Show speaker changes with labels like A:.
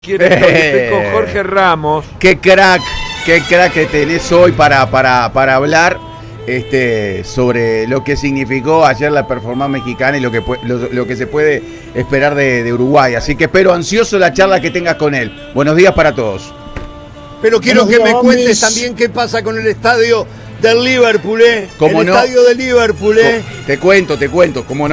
A: Estoy con Jorge Ramos.
B: Qué crack que tenés hoy para hablar sobre lo que significó ayer la performance mexicana y lo que se puede esperar de Uruguay. Así que espero ansioso la charla que tengas con él. Buenos días para todos.
C: Pero quiero que me cuentes también qué pasa con el estadio del Liverpool,
B: ¿Cómo
C: el
B: no?
C: estadio del Liverpool,
B: Te cuento, cómo no.